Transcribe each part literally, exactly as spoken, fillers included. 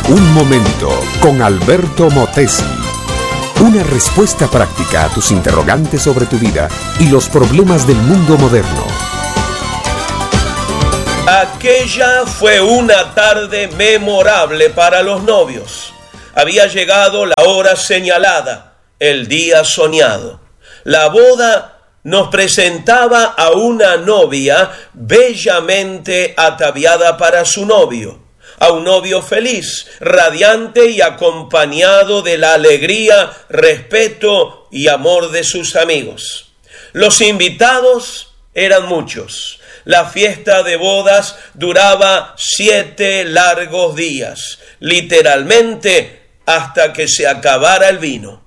Un momento con Alberto Motesi. Una respuesta práctica a tus interrogantes sobre tu vida y los problemas del mundo moderno. Aquella fue una tarde memorable para los novios. Había llegado la hora señalada, el día soñado. La boda nos presentaba a una novia bellamente ataviada para su novio, a un novio feliz, radiante y acompañado de la alegría, respeto y amor de sus amigos. Los invitados eran muchos. La fiesta de bodas duraba siete largos días, literalmente hasta que se acabara el vino.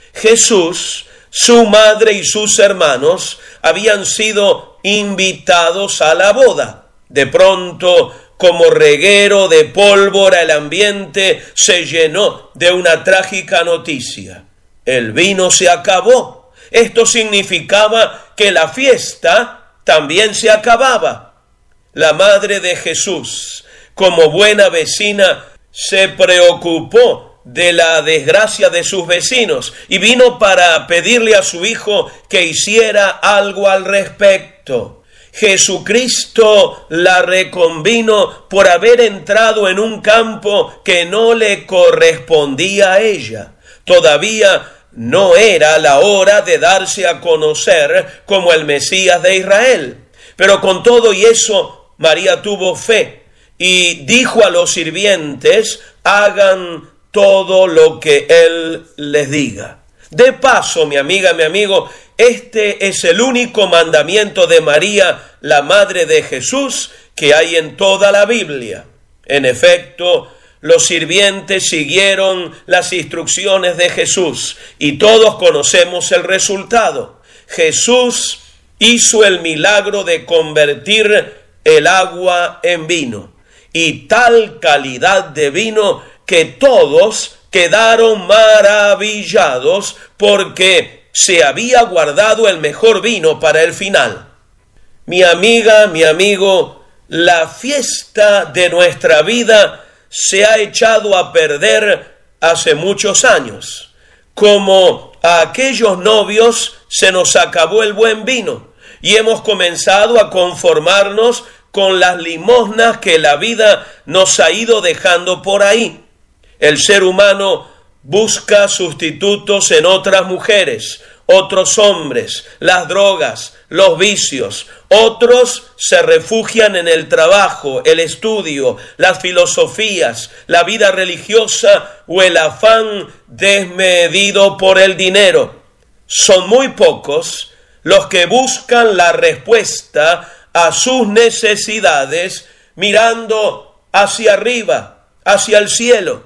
Jesús, su madre y sus hermanos habían sido invitados a la boda. De pronto, como reguero de pólvora, el ambiente se llenó de una trágica noticia. El vino se acabó. Esto significaba que la fiesta también se acababa. La madre de Jesús, como buena vecina, se preocupó de la desgracia de sus vecinos y vino para pedirle a su hijo que hiciera algo al respecto. Jesucristo la reconvino por haber entrado en un campo que no le correspondía a ella. Todavía no era la hora de darse a conocer como el Mesías de Israel. Pero con todo y eso, María tuvo fe y dijo a los sirvientes: hagan todo lo que Él les diga. De paso, mi amiga, mi amigo, este es el único mandamiento de María, la madre de Jesús, que hay en toda la Biblia. En efecto, los sirvientes siguieron las instrucciones de Jesús y todos conocemos el resultado. Jesús hizo el milagro de convertir el agua en vino, y tal calidad de vino que todos quedaron maravillados porque se había guardado el mejor vino para el final. Mi amiga, mi amigo, la fiesta de nuestra vida se ha echado a perder hace muchos años. Como a aquellos novios se nos acabó el buen vino y hemos comenzado a conformarnos con las limosnas que la vida nos ha ido dejando por ahí. El ser humano busca sustitutos en otras mujeres, otros hombres, las drogas, los vicios. Otros se refugian en el trabajo, el estudio, las filosofías, la vida religiosa o el afán desmedido por el dinero. Son muy pocos los que buscan la respuesta a sus necesidades mirando hacia arriba, hacia el cielo.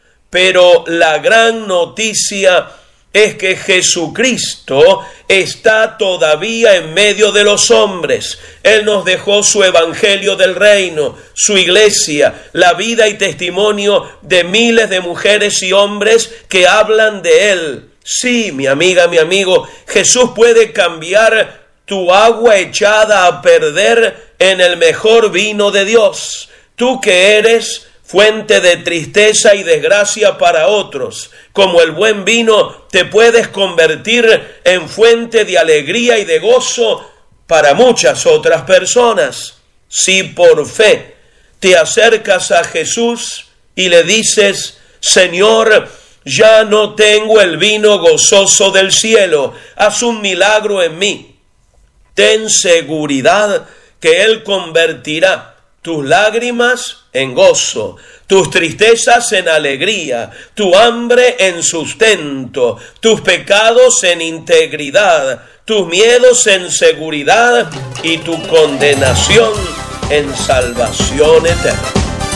Pero la gran noticia es que Jesucristo está todavía en medio de los hombres. Él nos dejó su evangelio del reino, su iglesia, la vida y testimonio de miles de mujeres y hombres que hablan de Él. Sí, mi amiga, mi amigo, Jesús puede cambiar tu agua echada a perder en el mejor vino de Dios. Tú que eres fuente de tristeza y desgracia para otros, como el buen vino, te puedes convertir en fuente de alegría y de gozo para muchas otras personas. Si por fe te acercas a Jesús y le dices: Señor, ya no tengo el vino gozoso del cielo, haz un milagro en mí. Ten seguridad que Él convertirá tus lágrimas en gozo, tus tristezas en alegría, tu hambre en sustento, tus pecados en integridad, tus miedos en seguridad y tu condenación en salvación eterna.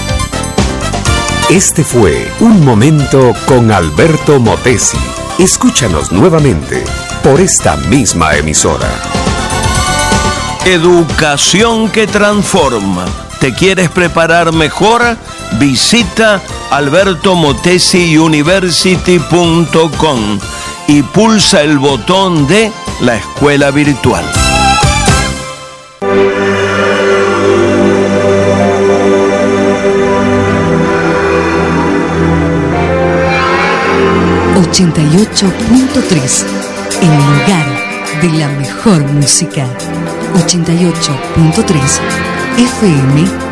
Este fue Un Momento con Alberto Motesi. Escúchanos nuevamente por esta misma emisora. Educación que transforma. ¿Te quieres preparar mejor? Visita alberto motesi university punto com y pulsa el botón de la escuela virtual. ochenta y ocho punto tres, el lugar de la mejor música. ochenta y ocho punto tres F M